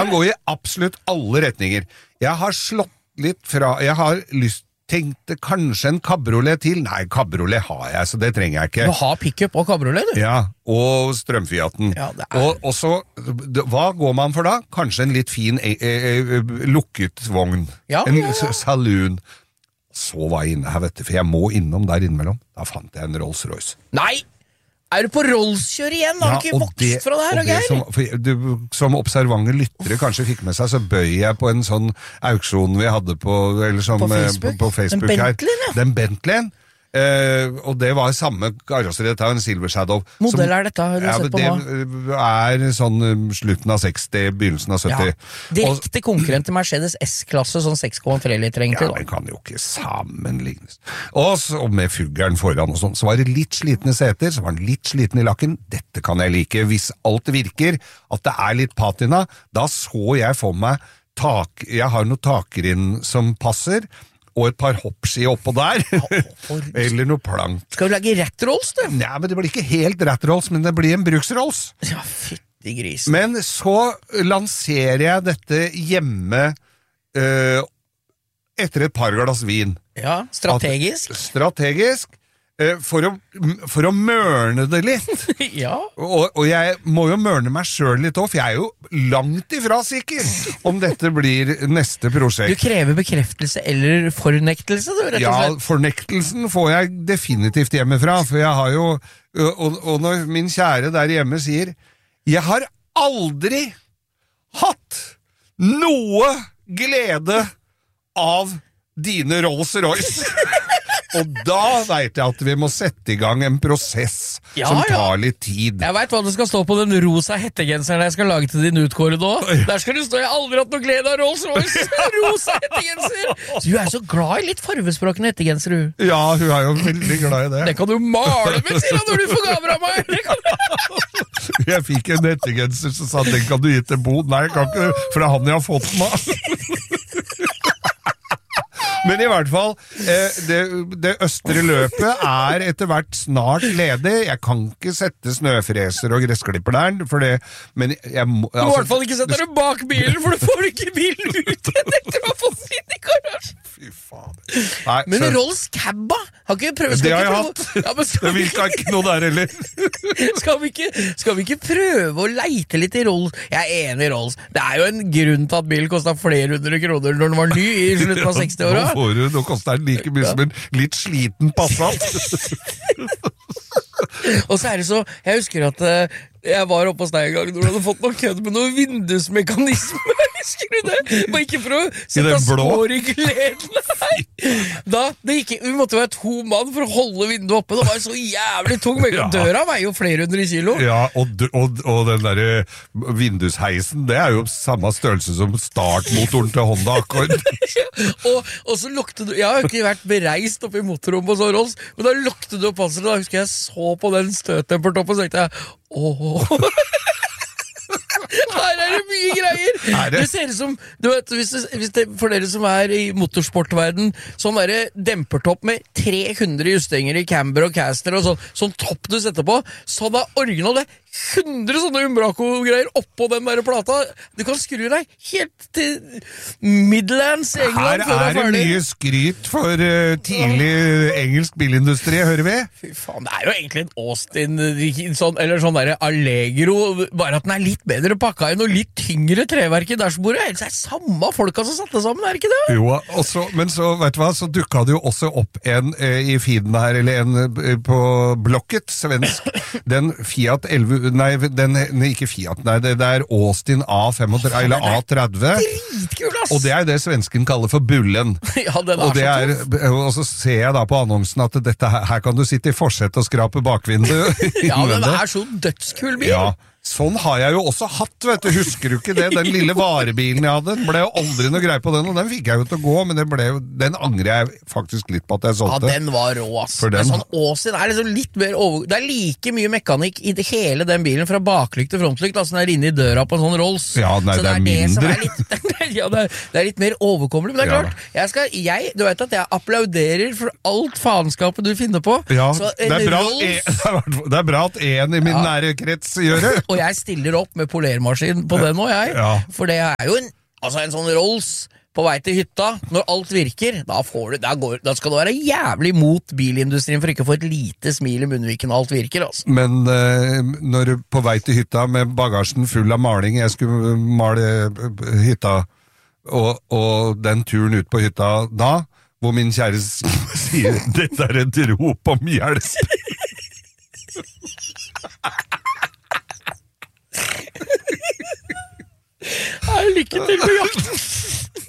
kan gå I absolutt alle retninger. Jeg har slått litt fra, jeg har tenkte kanskje en kabriolet til. Nei, kabriolet har jeg, så det trenger jeg ikke. Du har pick-up og kabriolet, du? Ja, og strømfiaten. Ja, og så, hva går man for da? Kanskje en litt fin lukket vogn. En saloon. Så var jeg inne her, vet du, for jeg må innom der innimellom. Da fant jeg en Rolls-Royce. Nei! Du på Rolls-kjør igjen? Har du ikke vokst fra det her, og Geir? Som observante lyttere kanskje fikk med seg, så bøy jeg på en sånn auksjon vi hadde på, eller som, på Facebook den her. Bentleyen, ja. Den Bentleyen. Og det var samme karosseri, dette en Silver Shadow. Modell dette, har du sett på nå? Det sånn slutten av 60, begynnelsen av 70. Direkte konkurrent til Mercedes S-klasse, sånn 6,3 liter egentlig. Ja, men kan jo ikke sammenlignes. Og med fuggeren foran og sånn, så var det litt slitne seter, så var den litt sliten I lakken. Dette kan jeg like. Hvis alt virker, at det litt patina, da så jeg for meg jeg har noe takrinn som passer, og et par hoppski oppå der, eller noe plank. Skal du lage Rat-Rolls, du? Ja, men det blir ikke helt Rat-Rolls, men det blir en Bruks-Rolls. Ja, fytti gris. Men så lanserer jeg dette hjemme etter et par glass vin. Ja, strategisk. Strategisk. For å mørne det litt. Ja. Og jeg må jo mørne meg selv litt også, for jeg jo langt ifra sikker om dette blir neste prosjekt. Du krever bekreftelse eller fornektelse, du, rett og slett? Ja, fornektelsen får jeg definitivt hjemmefra, for jeg har jo, og når min kjære der hjemme sier, jeg har aldri hatt noe glede av dine Rolls-Royce. Og da vet jeg at vi må sette I gang en prosess som tar litt tid. Jeg vet hva det skal stå på den rosa hettegenseren jeg skal lage til din utkåret nå. Der skal det stå, jeg har aldri hatt noe glede av Rolls-Royce. Rosa hettegenser. Så du så glad I litt farvespråkende hettegenser, du. Ja, hun jo veldig glad I det. Det kan du male med, sier han, når du får gaver av meg. Det kan du. Jeg fikk en hettegenser, så sa den kan du gi til Bo. Nei, jeg kan ikke, for det han jeg har fått meg. Men I hvert fall, det østre løpet etter hvert snart ledig. Jeg kan ikke sette snøfreser og gressklipper der, for det, men jeg må... Du må I hvert fall ikke sette deg bak bilen, for du får ikke bilen ut etter å ha fått inn I garasjen. Fy faen. Nei, men Rolls Cabba, har ikke prøvd... Det har jeg hatt. Ja, det virker ikke noe der heller. Skal vi ikke prøve å leite litt I Rolls? Jeg enig I Rolls. Det jo en grunn til at bilen kostet flere hundre kroner når den var ny I slutten av 60-åra. Nå koster den like mye som en litt sliten Passat. Og så det så, jeg husker at jeg var oppe hos deg en gang når du hadde fått noe kødd med noe vindusmekanisme. Husker du det? Bare ikke for å sette spår I gleden. Vi måtte være 2 mann for å holde vinduet oppe. Det var så jævlig tung. Døra veier jo flere 100 kilo. Ja, og den der vindusheisen, det jo samme størrelse som startmotoren til Honda Accord. og så lukte du, jeg har jo ikke vært bereist oppe I motorrommet på så Rolls, men da lukte du opp panseret, da husker jeg så på den støttempertoppen, så tenkte jeg, her det mye greier. Det ser ut som, du vet, hvis det, for dere som I motorsportverden, sånn dempertopp med 300 justeringer I camber og caster og sånn topp du setter på, sånn original, det 100 sånne Umbraco-greier oppå den der plata. Du kan skru deg helt til Midlands England. Her det mye skryt for tidlig engelsk bilindustri, hører vi? Fy faen, det jo egentlig en Austin eller sånn der Allegro, bare at den litt bedre pakka I noe litt tyngre treverk I dashbordet. Ellers det samme folka som satte sammen, ikke det? Jo, også, men så, vet du hva, så dukket det jo også opp en I feeden her, eller en på Blocket, svensk, den Fiat 11, nei, ikke Fiat, nei, det Austin A35, eller A30, dritkul, ass! Og det det svensken kaller for bullen. Ja, den og, så og så ser jeg da på annonsen at her kan du sitte I forsett og skrape bakvinduet. Ja, den så dødskul bil. Ja. Sånn har jeg jo også hatt, vet du, husker du ikke det? Den lille varebilen jeg hadde, den ble jo aldri noe grei på den, og den fikk jeg jo til å gå, men den angrer jeg faktisk litt på at jeg solgte. Ja, den var rå, ass. Men sånn Austin liksom litt mer det like mye mekanikk I hele den bilen, fra baklykt til frontlykt, altså den inne I døra på en sånn Rolls. Ja, nei, så det mindre. Ja, det litt mer overkommelig, men det klart, du vet at jeg applauderer for alt faenskapet du finner på. Ja, så det bra at en I min nære krets gjør det. Og og jeg stiller opp med polermaskin på den nå, jeg. Ja. For det er jo en sånn Rolls på vei til hytta. Når alt virker, da skal du være jævlig mot bilindustrien for ikke å få et lite smil i munnviken når alt virker, altså. Men når du på vei til hytta med bagasjen full av maling, jeg skulle male hytta, og den turen ut på hytta da, hvor min kjære sier, dette er et rop om hjelp. Lykke til på jakten!